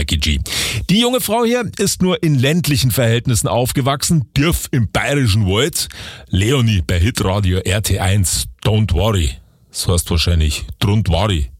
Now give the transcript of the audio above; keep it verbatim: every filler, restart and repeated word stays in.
Becky G. Die junge Frau hier ist nur in ländlichen Verhältnissen aufgewachsen, Dürf im bayerischen Wald. Leonie bei Hitradio R T eins, Don't Worry. Das heißt wahrscheinlich Drund Worry.